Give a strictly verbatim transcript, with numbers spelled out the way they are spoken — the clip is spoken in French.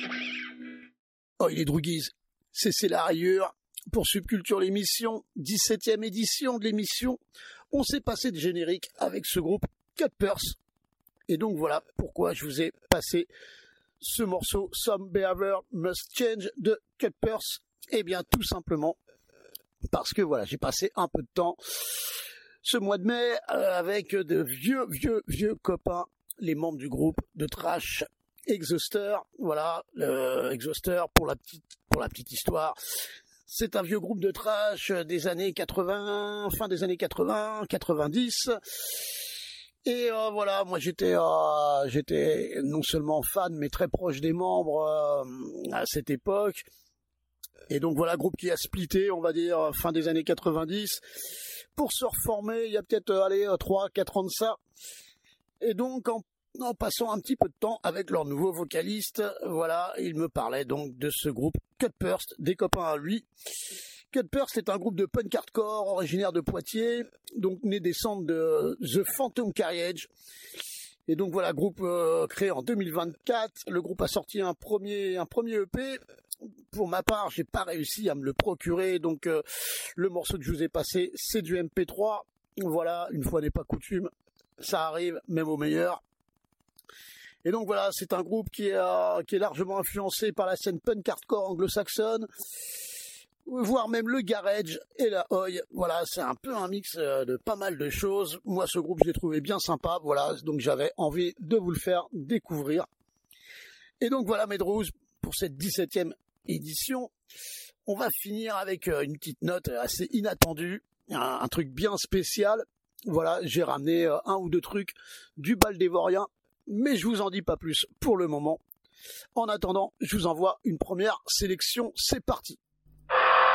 Oh, il est Druguise. C'est C'est la rayure. Pour Subculture l'émission, dix-septième édition de l'émission. On s'est passé de générique avec ce groupe Cutpurse. Et donc voilà pourquoi je vous ai passé ce morceau Some Behavior Must Change de Cutpurse. Eh bien tout simplement parce que voilà, j'ai passé un peu de temps ce mois de mai euh, avec de vieux, vieux, vieux copains, les membres du groupe de thrash Exhauster. Voilà, le Exhauster pour la petite, pour la petite histoire. C'est un vieux groupe de thrash des années quatre-vingts, fin des années quatre-vingts, quatre-vingt-dix. Et euh, voilà, moi j'étais euh, j'étais non seulement fan, mais très proche des membres euh, à cette époque. Et donc voilà, groupe qui a splitté, on va dire, fin des années quatre-vingt-dix, pour se reformer il y a peut-être, euh, allez, trois quatre ans de ça. Et donc en En passant un petit peu de temps avec leur nouveau vocaliste, voilà, il me parlait donc de ce groupe Cutpurse, des copains à lui. Cutpurse est un groupe de punk hardcore originaire de Poitiers, donc né des cendres de The Phantom Carriage. Et donc voilà, groupe euh, créé en deux mille vingt-quatre. Le groupe a sorti un premier un premier E P. Pour ma part, j'ai pas réussi à me le procurer, donc euh, le morceau que je vous ai passé, c'est du M P trois. Voilà, une fois n'est pas coutume, ça arrive même au meilleur. Et donc voilà, c'est un groupe qui est, euh, qui est largement influencé par la scène punk hardcore anglo-saxonne, voire même le garage et la oi. Voilà, c'est un peu un mix euh, de pas mal de choses. Moi, ce groupe, je l'ai trouvé bien sympa. Voilà, donc j'avais envie de vous le faire découvrir. Et donc voilà, mes drous, pour cette dix-septième édition, on va finir avec euh, une petite note assez inattendue, un, un truc bien spécial. Voilà, j'ai ramené euh, un ou deux trucs du Baldévorien, mais je vous en dis pas plus pour le moment. En attendant, je vous envoie une première sélection, c'est parti.